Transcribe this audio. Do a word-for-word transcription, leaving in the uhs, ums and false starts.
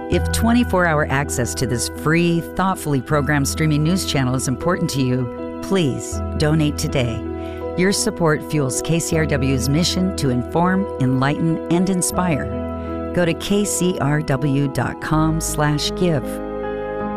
If twenty-four hour access to this free, thoughtfully programmed streaming news channel is important to you, please donate today. Your support fuels K C R W's mission to inform, enlighten, and inspire. Go to k c r w dot com slash give